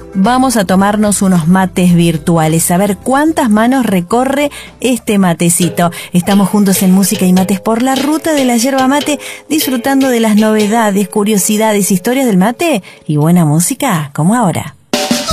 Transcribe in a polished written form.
vamos a tomarnos unos mates virtuales, a ver cuántas manos recorre este matecito. Estamos juntos en Música y Mates por la ruta de la yerba mate, disfrutando de las novedades, curiosidades, historias del mate y buena música como ahora.